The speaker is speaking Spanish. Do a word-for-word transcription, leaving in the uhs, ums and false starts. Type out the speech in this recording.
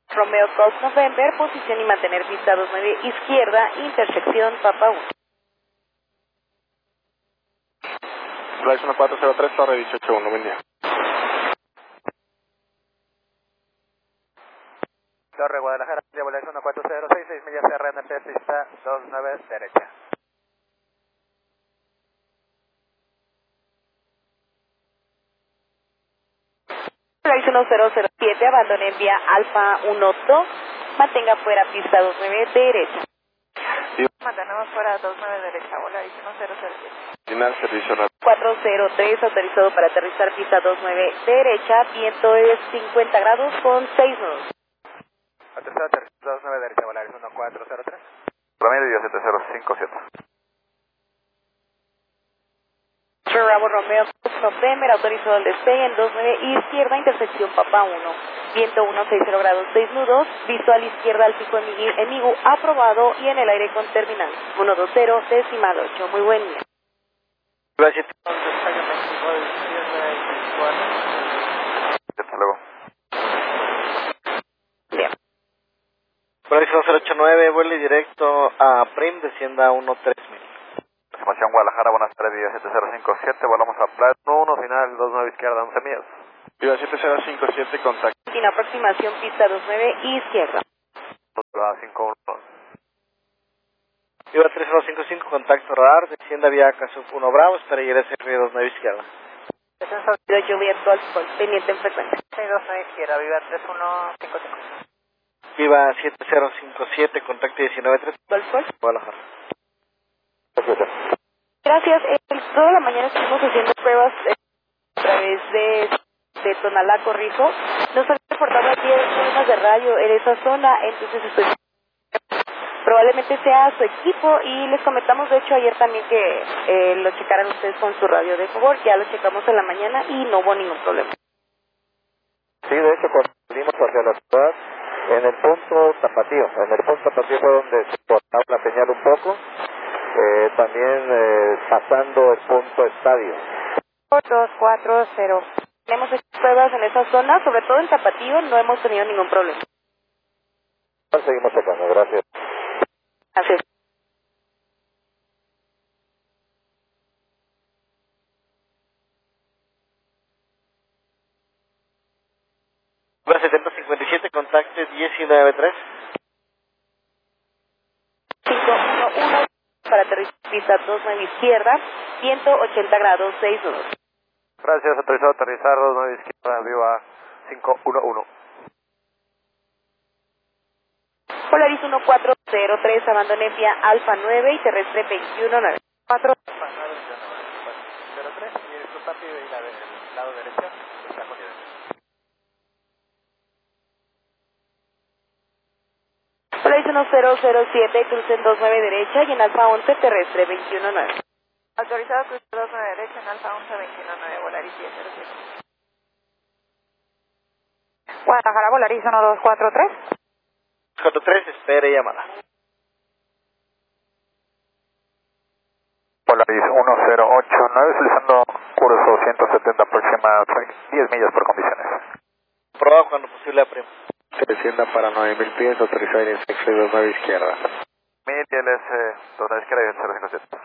Romeo Golf November, posición y mantener pista dos nueve izquierda, intersección Papa uno. Flight uno cuatro cero tres, Torre dieciocho uno, buen día. Torre Guadalajara, Flight uno cuatro cero seis, seis millas R N P, pista dos nueve derecha. Flight uno cero cero siete, abandone en vía Alfa uno dos, mantenga fuera pista dos nueve derecha. Sí. Mantenemos fuera dos nueve derecha, Volaris uno cero cero siete. Final servicio nueve. cuatro cero tres, autorizado para aterrizar pista dos nueve derecha, viento es cincuenta grados con seis nudos. Aterrizado, aterrizado dos nueve derecha, Volaris uno cuatro cero tres. Promedio siete cero cinco siete. Bravo Romeo November, autorizado el despegue en dos nueve izquierda, intersección Papa uno. Viento uno seis cero grados seis nudos, visual izquierda al pico Emigu, aprobado y en el aire con terminal uno dos cero decimal ocho. Muy buen día. Gracias. Hasta luego. Bien. Volaris uno cero ocho nueve, vuele directo a Prim, descienda uno tres mil. Estimación Guadalajara, buenas tardes, Viva siete cero cinco siete, volamos a Flight uno uno, final dos nueve izquierda, once millas. Viva siete cero cinco siete, contacto. Sin aproximación, pista dos nueve izquierda. cinco uno. Viva tres cero cinco cinco, contacto radar, descienda vía Casuf uno Bravo, espera llegar a C R dos nueve izquierda. Descenso de Juliet Golf, pendiente en frecuencia. seis dos nueve izquierda, Viva tres uno cinco cinco. Viva siete cero cinco siete, contacto diecinueve tres. Golf Golf. Guadalajara. Gracias. Eh, toda la mañana estuvimos haciendo pruebas eh, a través de, de Tonalá, Corrijo. Nos han reportado ayer problemas de radio en esa zona, entonces estoy... probablemente sea su equipo y les comentamos de hecho ayer también que eh, lo checaran ustedes con su radio de favor. Ya lo checamos en la mañana y no hubo ningún problema. Sí, de hecho, cuando salimos hacia la ciudad, en el punto Tapatío, en el punto Tapatío fue donde se cortaba la señal un poco. Eh, también eh, pasando el punto estadio. dos cuatro cero. Hemos hecho pruebas en esa zona, sobre todo en Tapatío, no hemos tenido ningún problema. Seguimos checando, gracias. Así es. Viva setenta cincuenta y siete, contacto diecinueve tres. cinco uno uno para aterrizar pista dos nueve izquierda, ciento ochenta grados seis nudos. Gracias, autorizado aterrizar dos nueve izquierda, Viva cinco uno uno. Polaris uno cuatro cero tres, abandone vía Alfa nueve y terrestre veintiuno nueve. cuatro. cero tres, y su parte de la del lado derecho está con nivel. Polaris uno cero cero siete, cruce en dos nueve derecha y en Alfa once, terrestre veintiuno nueve. Autorizado cruce dos nueve derecha en Alfa once veintiuno nueve, Volaris diez cero siete. Guadalajara, Polaris uno dos cuatro tres. cuatro tres, espere llamada. Polaris uno cero ocho nueve, utilizando curso ciento setenta próxima, diez millas por condiciones. Prueba cuando posible a Prim. Se descienda para nueve mil pies, autorizado en el sexo dos nueve izquierda. mil L S dos nueve izquierda y cero cinco siete.